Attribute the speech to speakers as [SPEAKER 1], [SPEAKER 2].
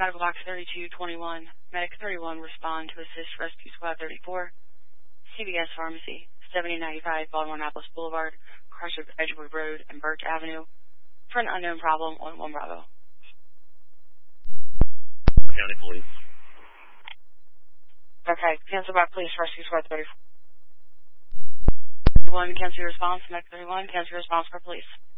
[SPEAKER 1] Medical box 3221. Medic 31 respond to assist Rescue Squad 34. CVS Pharmacy, 7095 Baltimore Annapolis Boulevard, crossroads of Edgewood Road and Birch Avenue, for an unknown problem on 1 Bravo.
[SPEAKER 2] County Police.
[SPEAKER 1] Okay, cancel by Police Rescue Squad 34. 1, cancel your response. Medic 31, cancel your response for police.